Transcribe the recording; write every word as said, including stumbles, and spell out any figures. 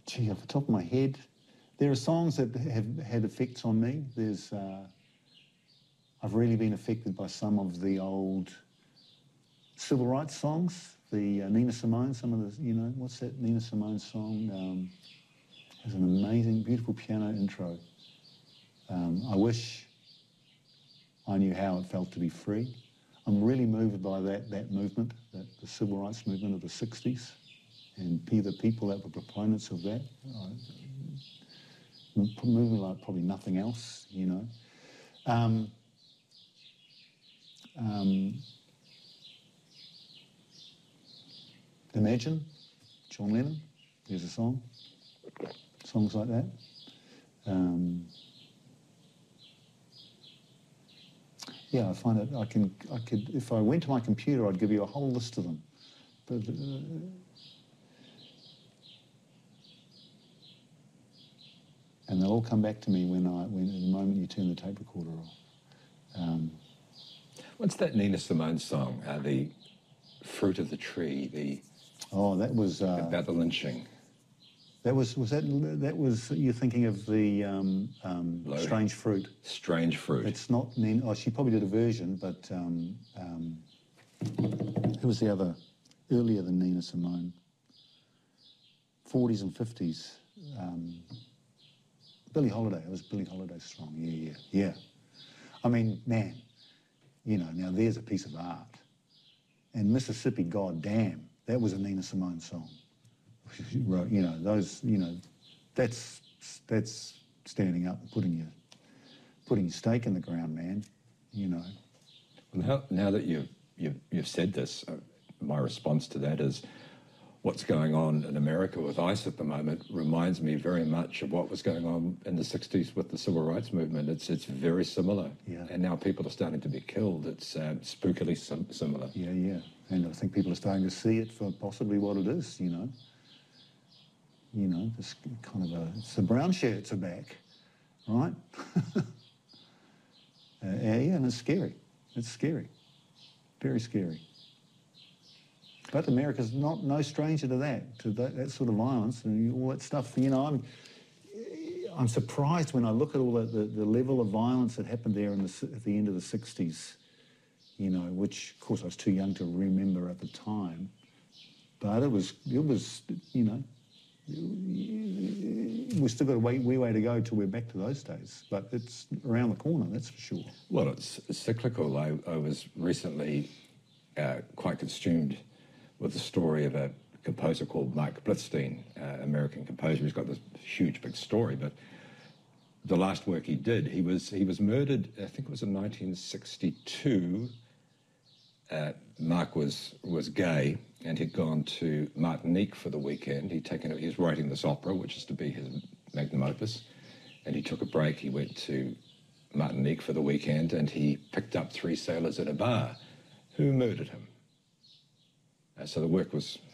Gee, off the top of my head, there are songs that have had effects on me. There's, uh, I've really been affected by some of the old civil rights songs, the uh, Nina Simone, some of the, you know, what's that Nina Simone song? Um, has an amazing, beautiful piano intro. Um, I wish I knew how it felt to be free. I'm really moved by that, that movement, that, the civil rights movement of the sixties, and be the people that were proponents of that. Uh, movement like probably nothing else, you know. Um, um, Imagine, John Lennon, there's a song, songs like that. Um, yeah, I find it, I can, I could, if I went to my computer, I'd give you a whole list of them. But, uh, and they'll all come back to me when I, when, at the moment you turn the tape recorder off. Um, What's that Nina Simone song, uh, the Fruit of the Tree, the... Oh, that was... Uh, about the lynching. That was, was that, that was, you're thinking of the um, um, Strange Fruit. Strange Fruit. It's not, Nina, oh, she probably did a version, but um, um, who was the other, earlier than Nina Simone? forties and fifties. Um, Billie Holiday, it was Billie Holiday's song, yeah, yeah, yeah. I mean, man, you know, now there's a piece of art. And Mississippi, goddamn, that was a Nina Simone song. She wrote, you know, those, you know, that's that's standing up and putting your putting your stake in the ground, man. You know. Now, now that you've you've you've said this, uh, my response to that is, what's going on in America with ICE at the moment reminds me very much of what was going on in the sixties with the civil rights movement. It's it's very similar. Yeah. And now people are starting to be killed. It's uh, spookily sim similar. Yeah, yeah. And I think people are starting to see it for possibly what it is, you know. You know, this kind of a, it's the brown shirts are back, right? uh, yeah, and it's scary. It's scary. Very scary. But America's not no stranger to that, to that, that sort of violence and all that stuff. You know, I'm, I'm surprised when I look at all the, the, the level of violence that happened there in the, at the end of the sixties, you know, which, of course, I was too young to remember at the time. But it was, it was, you know, we've still got a way, wee way to go till we're back to those days. But it's around the corner, that's for sure. Well, it's cyclical. I, I was recently uh, quite consumed with the story of a composer called Mark Blitzstein, uh, American composer. He's got this huge, big story, but the last work he did, he was he was murdered, I think it was in nineteen sixty-two. Uh, Mark was was gay, and he'd gone to Martinique for the weekend. He'd taken, he was writing this opera, which is to be his magnum opus, and he took a break. He went to Martinique for the weekend, and he picked up three sailors at a bar who murdered him. Uh, so the work was